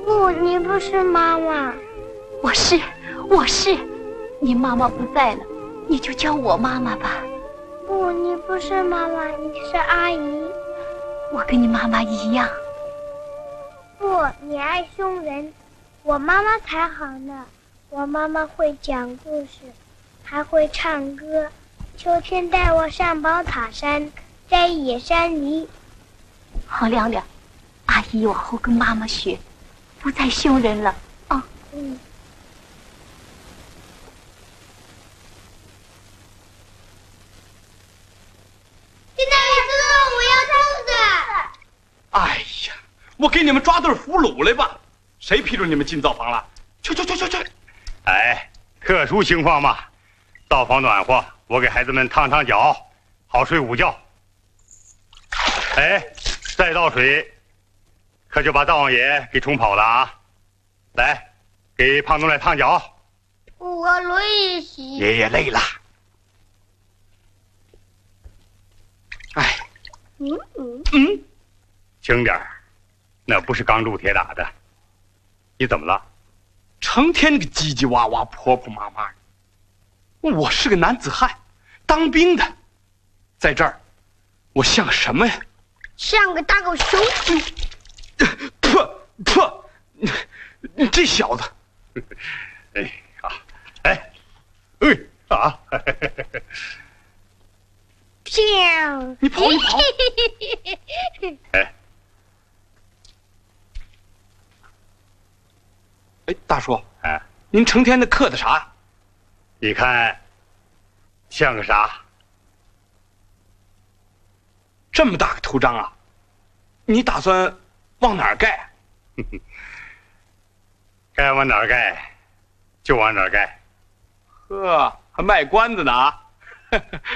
不，你不是妈妈。 我是。你妈妈不在了，你就叫我妈妈吧。 不，你不是妈妈，你是阿姨。 我跟你妈妈一样。 不，你爱凶人，我妈妈才好呢。我妈妈会讲故事，还会唱歌。秋天带我上宝塔山，摘野山梨。 好，亮亮，阿姨往后跟妈妈学，不再凶人了啊。 嗯。金大爷哥，我要兔子。 哎呀，我给你们抓对俘虏来吧。谁批准你们进灶房了？去！ 哎，特殊情况嘛，灶房暖和，我给孩子们烫脚，好睡午觉。哎，再倒水，可就把灶王爷给冲跑了啊！来，给胖东来烫脚。 我累死。 爷爷累了。哎， 轻点儿，那不是钢铸铁打的。你怎么了？ 成天个叽叽哇哇、婆婆妈妈。我是个男子汉，当兵的，在这儿，我像什么呀？ 像个大狗熊。 破！你这小子！ 哎啊！ 飘！ 你跑！哎，大叔，您成天的刻的啥？ 你看，像个啥？ 这么大个图章啊！你打算往哪儿盖？ 该往哪儿盖，就往哪儿盖。 呵，还卖关子呢啊！